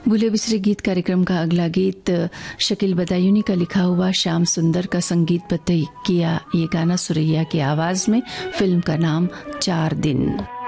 भूले बिसरे गीत कार्यक्रम का अगला गीत शकील बदायूनी का लिखा हुआ, श्याम सुंदर का संगीतबद्ध किया ये गाना सुरैया की आवाज में। फिल्म का नाम 4 दिन।